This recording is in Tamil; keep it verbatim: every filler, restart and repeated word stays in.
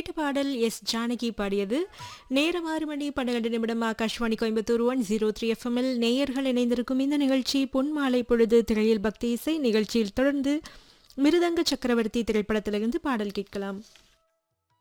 கேட்ட பாடல் எஸ் ஜானகி பாடியது. நேரம் ஆறு மணி பன்னிரண்டு நிமிடம். Akashvani Coimbatore one zero three எஃப்எம்எல் நேயர்கள் இணைந்திருக்கும் இந்த நிகழ்ச்சி பொன்மாலை பொழுது திரையில் பக்தி இசை நிகழ்ச்சியில் தொடர்ந்து மிருதங்க சக்கரவர்த்தி திரைப்படத்திலிருந்து பாடல் கேட்கலாம்.